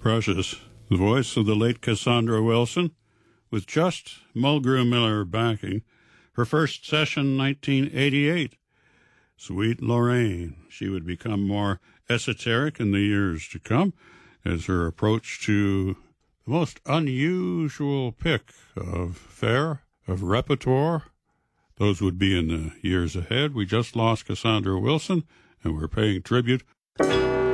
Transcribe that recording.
Precious, the voice of the late Cassandra Wilson, with just Mulgrew Miller backing. Her first session, 1988. Sweet Lorraine. She would become more esoteric in the years to come as her approach to the most unusual pick of fare, of repertoire. Those would be in the years ahead. We just lost Cassandra Wilson, and we're paying tribute